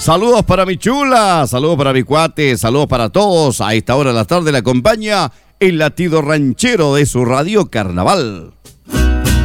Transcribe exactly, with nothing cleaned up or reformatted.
Saludos para mi chula, saludos para mi cuate, saludos para todos. A esta hora de la tarde la acompaña el latido ranchero de su radio Carnaval.